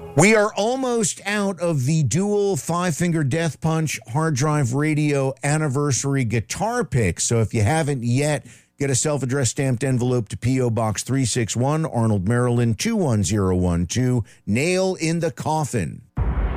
We are almost out of the dual Five-Finger Death Punch hard drive radio anniversary guitar pick. So if you haven't yet, get a self-addressed stamped envelope to P.O. Box 361, Arnold, Maryland 21012. Nail in the coffin.